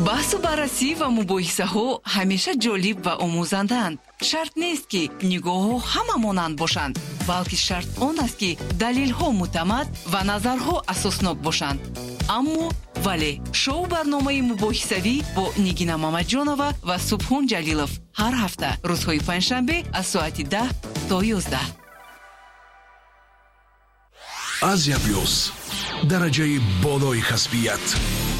بحث و بررسی و مباحثه ها همیشه جالب و آموزندند. شرط نیست که نگاه ها همه مانند باشند، بلکه شرط آن است که دلیل ها معتمد و نظرها اساسناک باشند. اما ولی شو برنامه مباحثوی با نگینا مامدجانова و سبحان جلیلов هر هفته روزهای پنجشنبه از ساعت 10 تا 11. Азия Плюс. дараҷаи болои касбият.